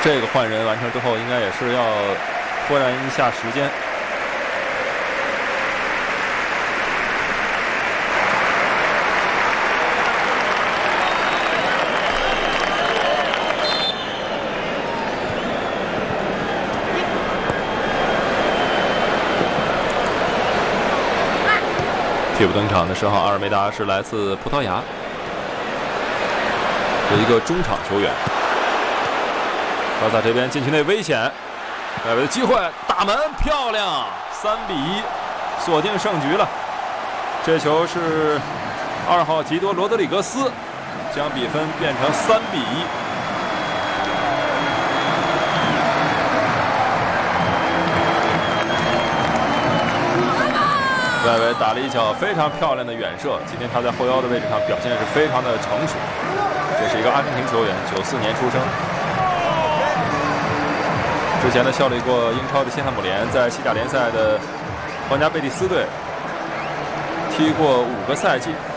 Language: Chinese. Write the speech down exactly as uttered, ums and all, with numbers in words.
这个换人完成之后，应该也是要拖延一下时间。替补登场的十号阿尔梅达是来自葡萄牙，是一个中场球员。巴萨这边禁区内危险，外围的机会，打门漂亮，三比一，锁定胜局了。这球是二号吉多罗德里格斯，将比分变成三比一。外围打了一脚非常漂亮的远射，今天他在后腰的位置上表现是非常的成熟。这是一个阿根廷球员，九四年出生。之前呢效力过英超的西汉姆联，在西甲联赛的皇家贝蒂斯队踢过五个赛季。